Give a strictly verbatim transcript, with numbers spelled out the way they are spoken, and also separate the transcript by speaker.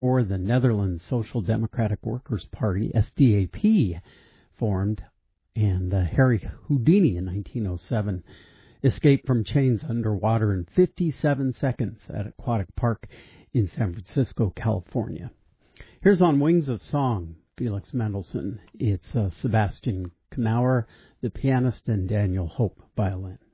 Speaker 1: Or the Netherlands Social Democratic Workers' Party, S D A P, formed, and uh, Harry Houdini in nineteen oh seven escaped from chains underwater in fifty-seven seconds at Aquatic Park in San Francisco, California. Here's On Wings of Song, Felix Mendelssohn. It's uh, Sebastian Knauer, the pianist, and Daniel Hope, violin.